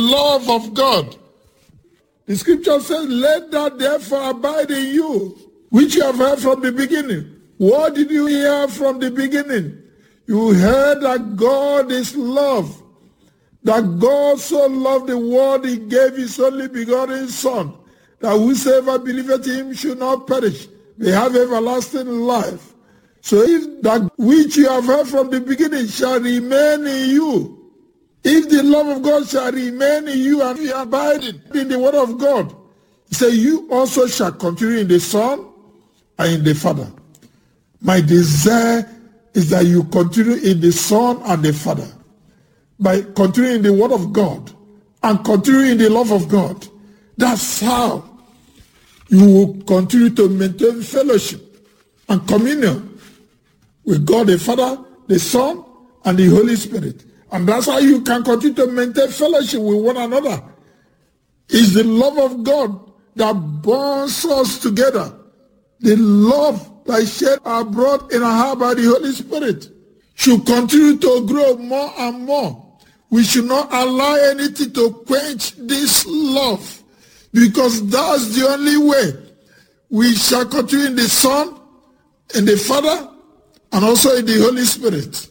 love of God. The scripture says, let that therefore abide in you, which you have heard from the beginning. What did you hear from the beginning? You heard that God is love, that God so loved the world, he gave his only begotten Son, that whosoever believeth in him should not perish, they have everlasting life. So if that which you have heard from the beginning shall remain in you, if the love of God shall remain in you and you abide in the word of God, he said, you also shall continue in the Son and in the Father. My desire is that you continue in the Son and the Father by continuing in the word of God and continuing in the love of God. That's how you will continue to maintain fellowship and communion with God the Father, the Son, and the Holy Spirit. And that's how you can continue to maintain fellowship with one another. It's the love of God that bonds us together. The love that is shed abroad in our heart by the Holy Spirit should continue to grow more and more. We should not allow anything to quench this love, because that's the only way we shall continue in the Son, in the Father, and also in the Holy Spirit.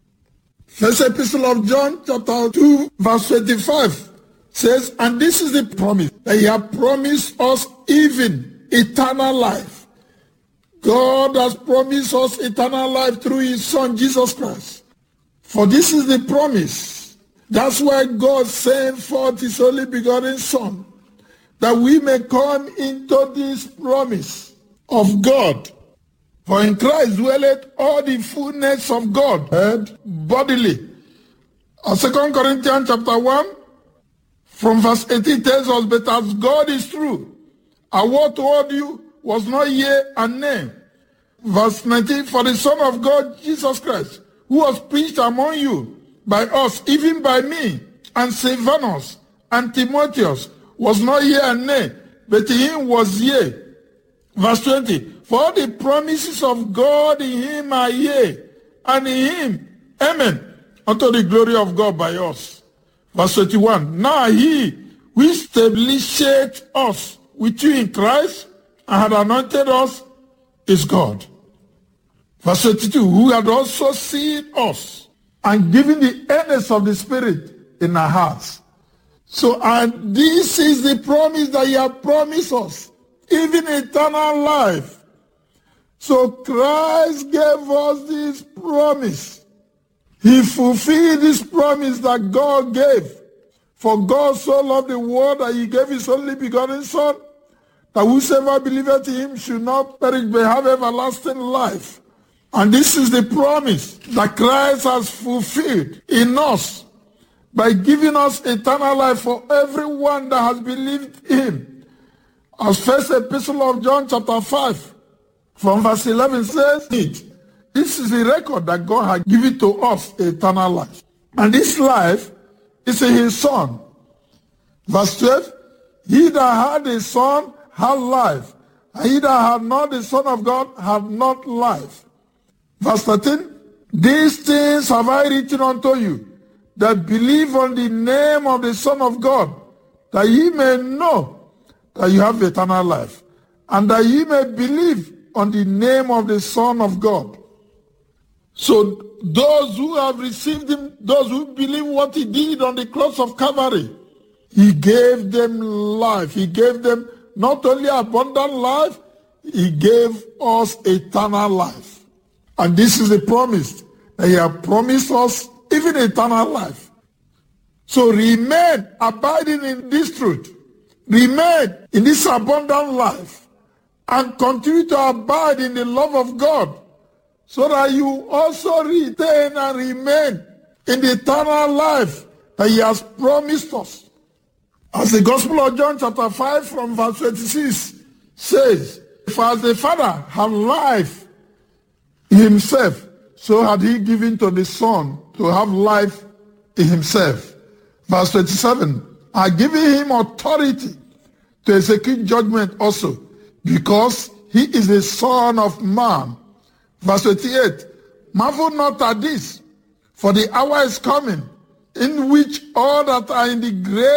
First Epistle of John, chapter 2, verse 25, says, and this is the promise, that he has promised us even eternal life. God has promised us eternal life through his Son, Jesus Christ. For this is the promise. That's why God sent forth his only begotten Son, that we may come into this promise of God. For in Christ dwelleth all the fullness of God, bodily. 2 Corinthians chapter 1, from verse 18 tells us, but as God is true, our word toward you was not yea and nay. Verse 19, for the Son of God, Jesus Christ, who was preached among you by us, even by me, and Silvanus, and Timotheus, was not yea and nay, but in him was yea. Verse 20, for all the promises of God in him are yea, and in him, amen, unto the glory of God by us. Verse 21, now he who established us with you in Christ and had anointed us is God. Verse 22, who had also seen us and given the earnest of the Spirit in our hearts. So, and this is the promise that he has promised us, even eternal life. So Christ gave us this promise. He fulfilled this promise that God gave. For God so loved the world that he gave his only begotten Son, that whosoever believeth in him should not perish but have everlasting life. And this is the promise that Christ has fulfilled in us by giving us eternal life for everyone that has believed in him. As first epistle of John chapter 5, from verse 11 says it. This is the record that God has given to us, eternal life. And this life is in his Son. Verse 12, he that had the Son had life, and he that had not the Son of God had not life. Verse 13, these things have I written unto you, that believe on the name of the Son of God, that ye may know that you have eternal life, and that ye may believe on the name of the Son of God. So those who have received him, those who believe what he did on the cross of Calvary, he gave them life. He gave them not only abundant life, he gave us eternal life. And this is the promise that he has promised us, even eternal life. So remain abiding in this truth. Remain in this abundant life. And continue to abide in the love of God, so that you also retain and remain in the eternal life that he has promised us. As the Gospel of John chapter 5 from verse 26 says, for as the Father had life in himself, so had he given to the Son to have life in himself. Verse 27, I give him authority to execute judgment also, because he is the Son of Man. Verse 28, marvel not at this, for the hour is coming, in which all that are in the grave